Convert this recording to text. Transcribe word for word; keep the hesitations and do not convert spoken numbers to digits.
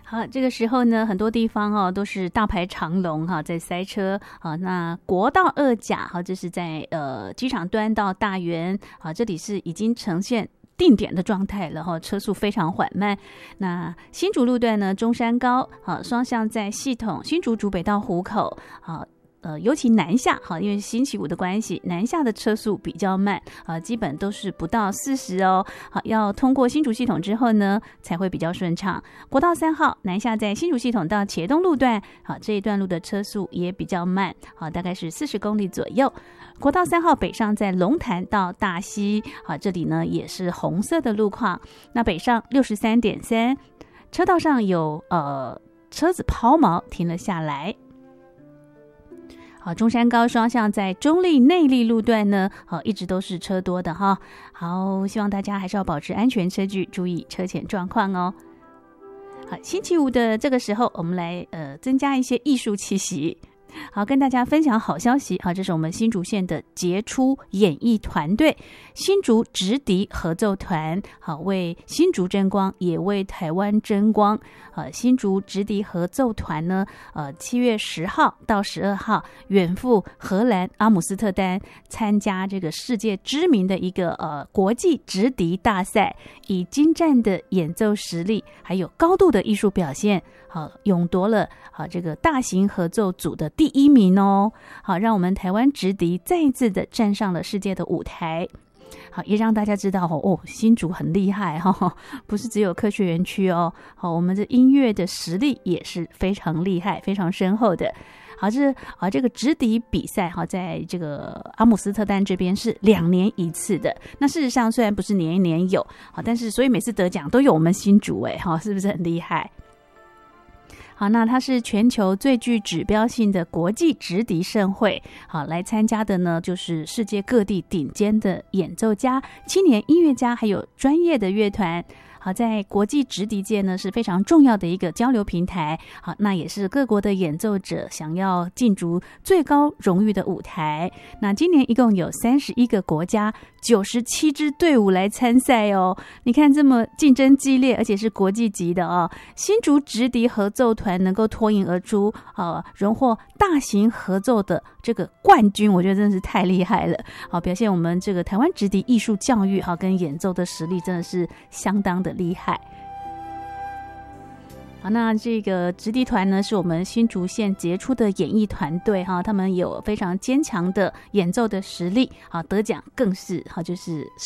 好，这个时候呢，很多地方哦都是大排长龙哈，在塞车啊。那国道二甲哈，这是在呃机场端到大园啊，这里是已经呈现定点的状态了哈，车速非常缓慢。那新竹路段呢，中山高啊，双向在系统新竹竹北到湖口啊。呃，尤其南下哈，因为星期五的关系，南下的车速比较慢啊，基本都是不到四十哦。好，要通过新竹系统之后呢，才会比较顺畅。国道三号南下在新竹系统到茄东路段，好，这一段路的车速也比较慢，好，大概是四十公里左右。国道三号北上在龙潭到大溪，好，这里呢也是红色的路况。那北上六十三点三，车道上有呃车子抛锚停了下来。好，中山高双向在中立内坜路段呢，好，一直都是车多的哈。好，希望大家还是要保持安全车距，注意车前状况哦。好，星期五的这个时候，我们来呃增加一些艺术气息。好，跟大家分享好消息。好，这是我们新竹县的杰出演艺团队新竹直笛合奏团，好，为新竹争光，也为台湾争光。呃，新竹直笛合奏团呢，呃，七月十号到十二号远赴荷兰阿姆斯特丹参加这个世界知名的一个呃国际直笛大赛，以精湛的演奏实力，还有高度的艺术表现，好，勇夺了好这个大型合奏组的第一名哦。好，让我们台湾直笛再一次的站上了世界的舞台。好，也让大家知道哦，新竹很厉害哈、哦，不是只有科学园区哦。好，我们的音乐的实力也是非常厉害、非常深厚的。好，这啊这个直笛比赛哈，在这个阿姆斯特丹这边是两年一次的。那事实上虽然不是年年有，好，但是所以每次得奖都有我们新竹哎，哈，是不是很厉害？好，那它是全球最具指标性的国际直笛盛会。好，来参加的呢，就是世界各地顶尖的演奏家、青年音乐家，还有专业的乐团。好，在国际直笛界呢是非常重要的一个交流平台。好，那也是各国的演奏者想要竞逐最高荣誉的舞台。那今年一共有三十一个国家、九十七支队伍来参赛哦。你看这么竞争激烈，而且是国际级的哦。新竹直笛合奏团能够脱颖而出，呃，荣获大型合奏的这个冠军，我觉得真的是太厉害了。好，表现我们这个台湾直笛艺术教育好跟演奏的实力真的是相当的厉害。好，那这个直笛团呢，是我们新竹县杰出的演艺团队哈，他们有非常坚强的演奏的实力，好，得奖更是好，就是